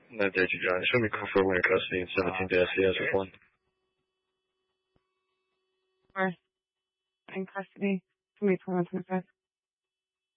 9 day to John. Show me call for aware custody and 17 to SCS with 1. Or in custody, 2021-25.